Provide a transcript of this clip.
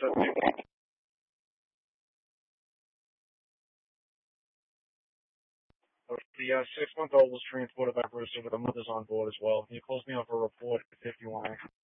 The 6-month-old was transported by Bristol, but the mother's on board as well. You close me up a report if you want.